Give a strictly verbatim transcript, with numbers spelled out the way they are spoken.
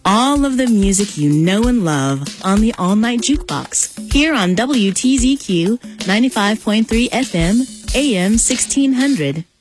All of the music you know and love on the All Night Jukebox, here on W T Z Q ninety-five point three F M, A M sixteen hundred.